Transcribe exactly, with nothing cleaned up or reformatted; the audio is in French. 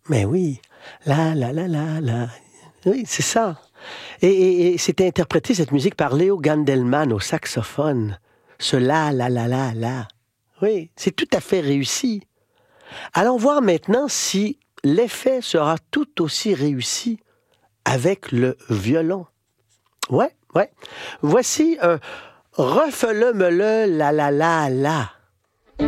Mais oui. La, la, la, la, la. Oui, c'est ça. Et, et, et c'était interprété, cette musique, par Léo Gandelman au saxophone. Ce la, la, la, la, la. Oui, c'est tout à fait réussi. Allons voir maintenant si l'effet sera tout aussi réussi avec le violon. Ouais, ouais. Voici un refele-me-le, la, la, la, la.